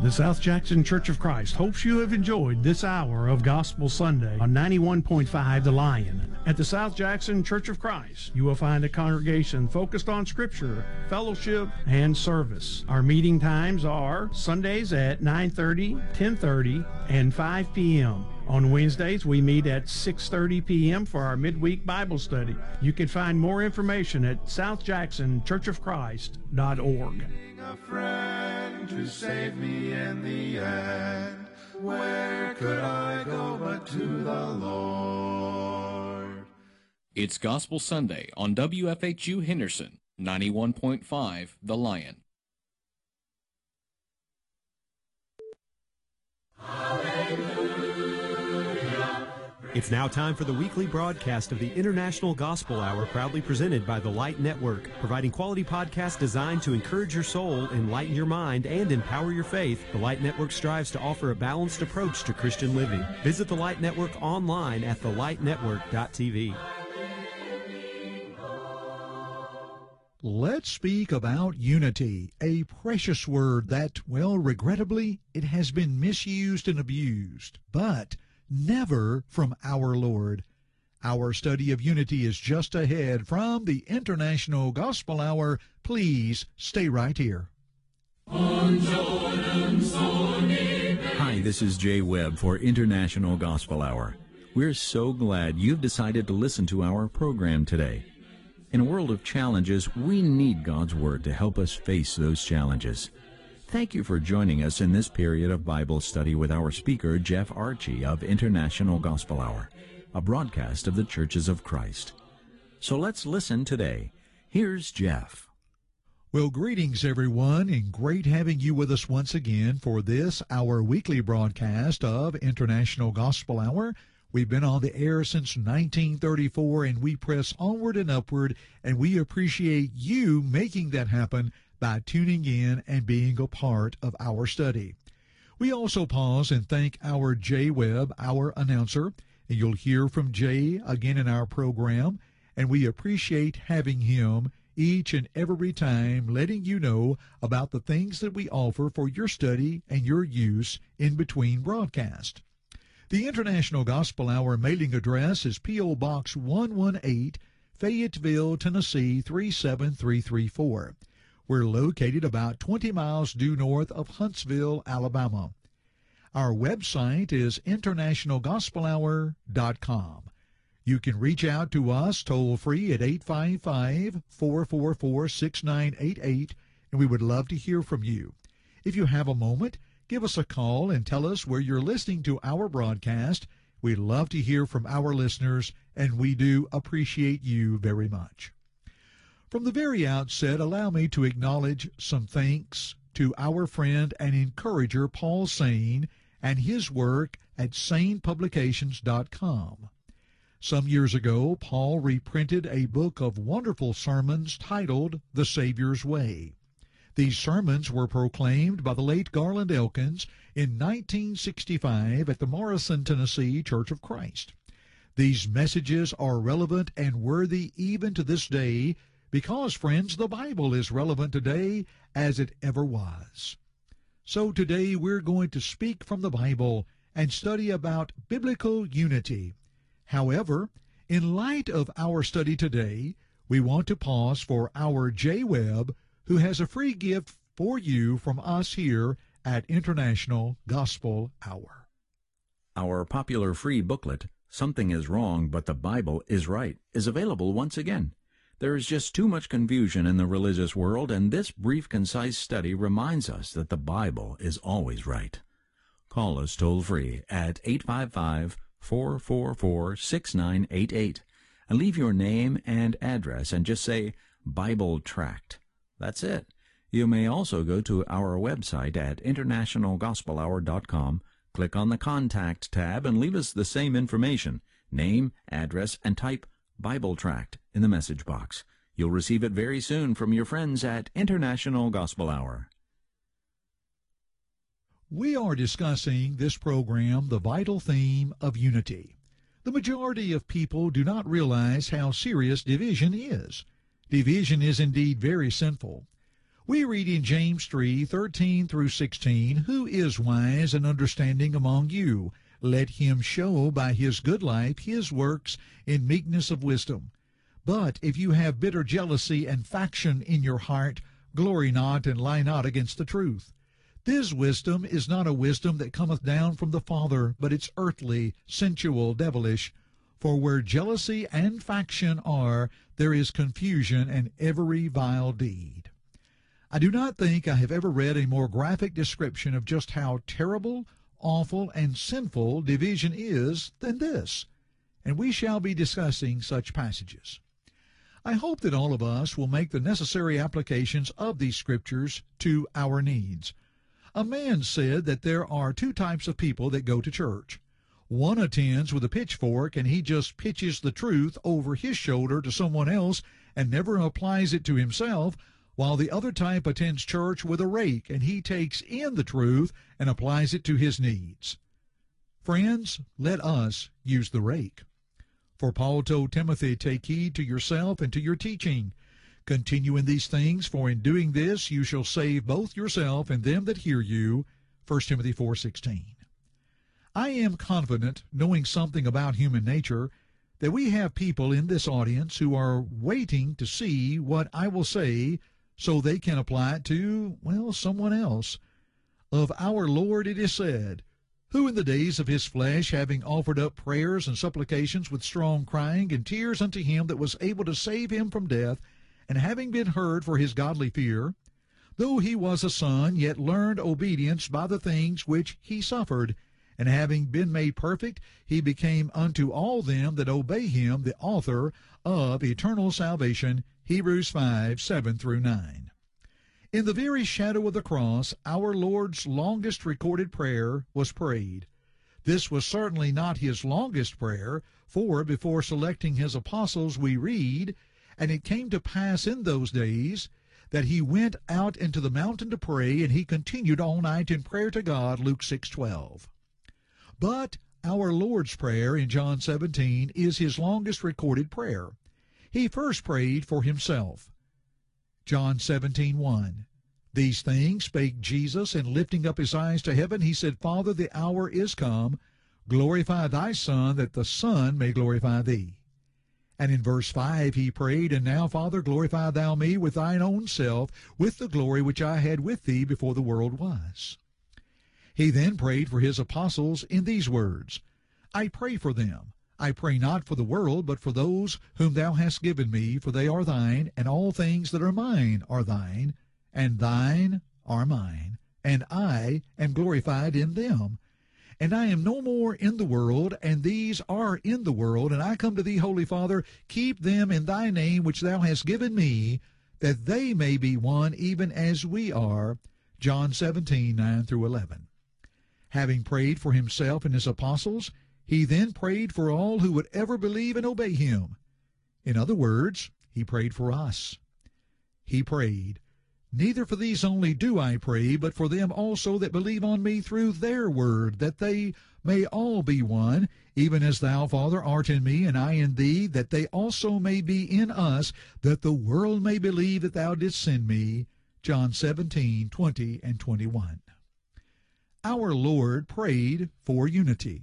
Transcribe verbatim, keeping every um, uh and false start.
The South Jackson Church of Christ hopes you have enjoyed this hour of Gospel Sunday on ninety-one point five The Lion. At the South Jackson Church of Christ, you will find a congregation focused on Scripture, fellowship, and service. Our meeting times are Sundays at nine thirty, ten thirty, and five p.m. On Wednesdays, we meet at six thirty p.m. for our midweek Bible study. You can find more information at south jackson church of christ dot org. A friend to save me in the end. Where could I go but to the Lord? It's Gospel Sunday on W F H U Henderson, ninety-one point five The Lion. It's now time for the weekly broadcast of the International Gospel Hour, proudly presented by the Light Network, providing quality podcasts designed to encourage your soul, enlighten your mind, and empower your faith. The Light Network strives to offer a balanced approach to Christian living. Visit the Light Network online at the light network dot t v. Let's speak about unity, a precious word that, well, regrettably, it has been misused and abused, but never from our Lord. Our study of unity is just ahead from the International Gospel Hour. Please stay right here. Hi, this is Jay Webb for International Gospel Hour. We're so glad you've decided to listen to our program today. In a world of challenges, we need God's Word to help us face those challenges. Thank you for joining us in this period of Bible study with our speaker, Jeff Archie of International Gospel Hour, a broadcast of the Churches of Christ. So let's listen today. Here's Jeff. Well, greetings, everyone, and great having you with us once again for this, our weekly broadcast of International Gospel Hour. We've been on the air since nineteen thirty-four, and we press onward and upward, and we appreciate you making that happen by tuning in and being a part of our study. We also pause and thank our Jay Webb, our announcer, and you'll hear from Jay again in our program, and we appreciate having him each and every time, letting you know about the things that we offer for your study and your use in between broadcasts. The International Gospel Hour mailing address is P O. Box one eighteen, Fayetteville, Tennessee three seven three three four. We're located about twenty miles due north of Huntsville, Alabama. Our website is international gospel hour dot com. You can reach out to us toll-free at eight five five, four four four, six nine eight eight, and we would love to hear from you. If you have a moment, give us a call and tell us where you're listening to our broadcast. We'd love to hear from our listeners, and we do appreciate you very much. From the very outset, allow me to acknowledge some thanks to our friend and encourager Paul Sain and his work at sain publications dot com. Some years ago, Paul reprinted a book of wonderful sermons titled The Savior's Way. These sermons were proclaimed by the late Garland Elkins in nineteen sixty-five at the Morrison, Tennessee Church of Christ. These messages are relevant and worthy even to this day, because, friends, the Bible is relevant today as it ever was. So today we're going to speak from the Bible and study about biblical unity. However, in light of our study today, we want to pause for our Jay Webb, who has a free gift for you from us here at International Gospel Hour. Our popular free booklet, Something is Wrong But the Bible is Right, is available once again. There is just too much confusion in the religious world, and this brief, concise study reminds us that the Bible is always right. Call us toll-free at eight five five, four four four, six nine eight eight and leave your name and address and just say Bible Tract. That's it. You may also go to our website at international gospel hour dot com, click on the Contact tab, and leave us the same information, name, address, and type Bible Tract in the message box. You'll receive it very soon from your friends at International Gospel Hour. We are discussing this program the vital theme of unity. The majority of people do not realize how serious division is. Division is indeed very sinful. We read in James three, thirteen through sixteen, "Who is wise and understanding among you? Let him show by his good life his works in meekness of wisdom. But if you have bitter jealousy and faction in your heart, glory not and lie not against the truth. This wisdom is not a wisdom that cometh down from the Father, but it's earthly, sensual, devilish. For where jealousy and faction are, there is confusion and every vile deed." I do not think I have ever read a more graphic description of just how terrible, awful, and sinful division is than this, and we shall be discussing such passages. I hope that all of us will make the necessary applications of these scriptures to our needs. A man said that there are two types of people that go to church. One attends with a pitchfork, and he just pitches the truth over his shoulder to someone else and never applies it to himself, while the other type attends church with a rake, and he takes in the truth and applies it to his needs. Friends, let us use the rake. For Paul told Timothy, "Take heed to yourself and to your teaching. Continue in these things, for in doing this you shall save both yourself and them that hear you." First Timothy four sixteen. I am confident, knowing something about human nature, that we have people in this audience who are waiting to see what I will say so they can apply it to, well, someone else. Of our Lord it is said, "Who in the days of his flesh, having offered up prayers and supplications with strong crying and tears unto him that was able to save him from death, and having been heard for his godly fear, though he was a son, yet learned obedience by the things which he suffered, and having been made perfect, he became unto all them that obey him the author of eternal salvation." Hebrews five, seven through nine. In the very shadow of the cross, our Lord's longest recorded prayer was prayed. This was certainly not his longest prayer, for before selecting his apostles we read, "And it came to pass in those days that he went out into the mountain to pray, and he continued all night in prayer to God." Luke six twelve. But our Lord's Prayer in John seventeen is his longest recorded prayer. He first prayed for himself. John seventeen one. "These things spake Jesus, and lifting up his eyes to heaven, he said, Father, the hour is come. Glorify thy Son, that the Son may glorify thee." And in verse five he prayed, "And now, Father, glorify thou me with thine own self, with the glory which I had with thee before the world was." He then prayed for his apostles in these words, "I pray for them. I pray not for the world, but for those whom thou hast given me, for they are thine, and all things that are mine are thine, and thine are mine, and I am glorified in them. And I am no more in the world, and these are in the world, and I come to thee, Holy Father, keep them in thy name which thou hast given me, that they may be one even as we are." John seventeen, nine through eleven. Having prayed for himself and his apostles, he then prayed for all who would ever believe and obey him. In other words, he prayed for us. He prayed, "Neither for these only do I pray, but for them also that believe on me through their word, that they may all be one, even as thou, Father, art in me, and I in thee, that they also may be in us, that the world may believe that thou didst send me." John seventeen, twenty and twenty-one. Our Lord prayed for unity.